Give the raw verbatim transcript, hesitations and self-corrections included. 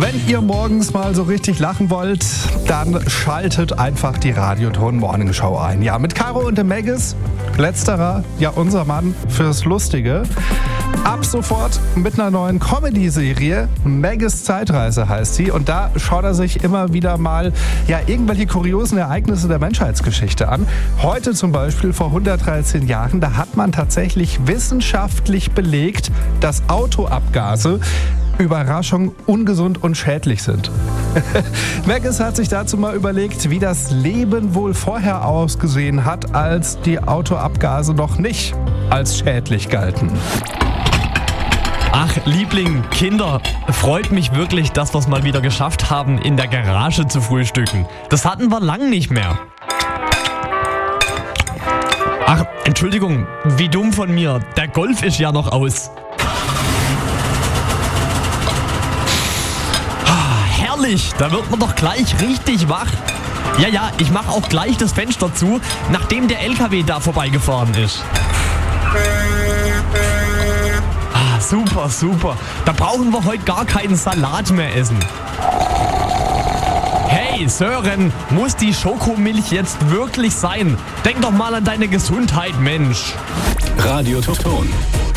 Wenn ihr morgens mal so richtig lachen wollt, dann schaltet einfach die Radioton Morning Show ein. Ja, mit Caro und dem Maggis, letzterer, ja unser Mann fürs Lustige. Ab sofort mit einer neuen Comedy-Serie, Maggis Zeitreise heißt sie. Und da schaut er sich immer wieder mal ja, irgendwelche kuriosen Ereignisse der Menschheitsgeschichte an. Heute zum Beispiel vor hundertdreizehn Jahren, da hat man tatsächlich wissenschaftlich belegt, dass Autoabgase, Überraschung, ungesund und schädlich sind. Maggis hat sich dazu mal überlegt, wie das Leben wohl vorher ausgesehen hat, als die Autoabgase noch nicht als schädlich galten. Ach, Liebling, Kinder, freut mich wirklich, dass wir es mal wieder geschafft haben, in der Garage zu frühstücken. Das hatten wir lang nicht mehr. Ach, Entschuldigung, wie dumm von mir. Der Golf ist ja noch aus. Ah, herrlich, da wird man doch gleich richtig wach. Ja, ja, ich mache auch gleich das Fenster zu, nachdem der L K W da vorbeigefahren ist. Super, super. Da brauchen wir heute gar keinen Salat mehr essen. Hey, Sören, muss die Schokomilch jetzt wirklich sein? Denk doch mal an deine Gesundheit, Mensch. Radio Ton.